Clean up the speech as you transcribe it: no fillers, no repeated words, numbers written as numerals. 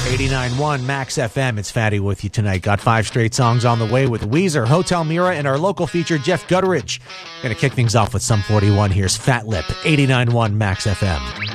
89.1 Max FM. It's Fatty with you tonight. Got 5 straight songs on the way with Weezer, Hotel Mira, and our local feature, Jeff Gutteridge. Gonna kick things off with Sum 41. Here's Fat Lip, 89.1 Max FM.